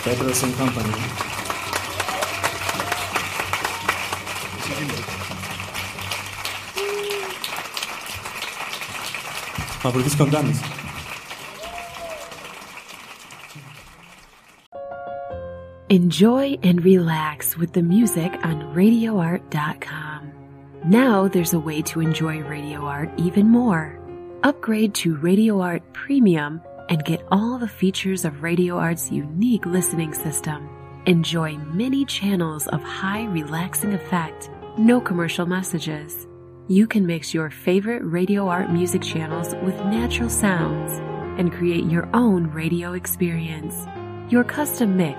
Petros and Company. Favorit kantanes. Enjoy and relax with the music on RadioArt.com. Now there's a way to enjoy Radio Art even more. Upgrade to Radio Art Premium and get all the features of Radio Art's unique listening system. Enjoy many channels of high relaxing effect, no commercial messages. You can mix your favorite Radio Art music channels with natural sounds and create your own radio experience. Your custom mix